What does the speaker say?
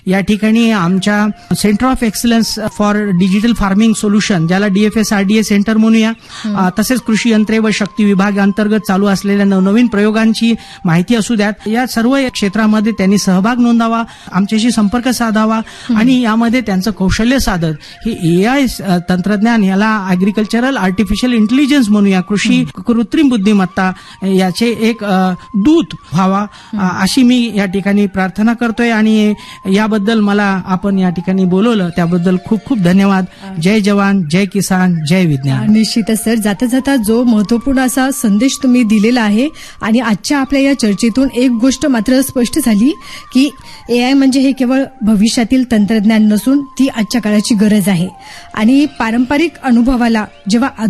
या ठिकाणी आमच्या centre of excellence for digital farming solution, ज्याला DFSRDA सेंटर म्हणूया, तसेच कृषी यंत्रे व शक्ती विभाग अंतर्गत चालू असलेल्या नवनवीन प्रयोगांची माहिती असू द्यात, या सर्व क्षेत्रामध्ये त्यांनी सहभाग नोंदावा, आमच्याशी संपर्क साधावा आणि यामध्ये त्यांचं कौशल्य साधत हे AI तंत्रज्ञान, याला ऍग्रिकल्चरल आर्टिफिशियल इंटेलिजन्स म्हणूया, कृषी कृत्रिम बुद्धिमत्ता याचे एक दूत व्हावा अशी मी या ठिकाणी प्रार्थना करतोय. आणि याबद्दल मला आपण या ठिकाणी बोलवलं त्याबद्दल खूप खूप धन्यवाद. जय जवान, जय किसान, जय विज्ञान. निश्चितच सर, जाता जाता जो महत्वपूर्ण असा संदेश तुम्ही दिलेला आहे आणि आजच्या आपल्या या चर्चेतून एक गोष्ट मात्र स्पष्ट झाली की AI म्हणजे हे केवळ भविष्यातील तंत्रज्ञान नसून ती आजच्या काळाची गरज आहे. आणि पारंपरिक अनुभवाला जेव्हा